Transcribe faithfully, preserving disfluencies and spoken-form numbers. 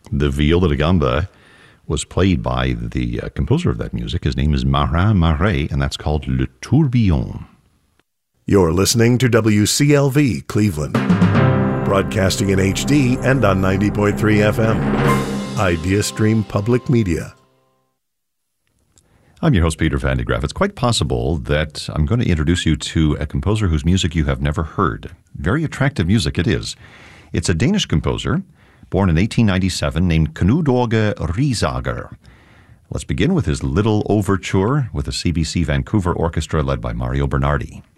The viola da gamba was played by the uh, composer of that music. His name is Marin Marais, and that's called Le Tourbillon. You're listening to W C L V Cleveland, broadcasting in H D and on ninety point three F M. IdeaStream Public Media. I'm your host, Peter Van de Graaff. It's quite possible that I'm going to introduce you to a composer whose music you have never heard. Very attractive music it is. It's a Danish composer, born in eighteen ninety-seven, named Knud Åge Riesager. Let's begin with his Little Overture with the C B C Vancouver Orchestra led by Mario Bernardi.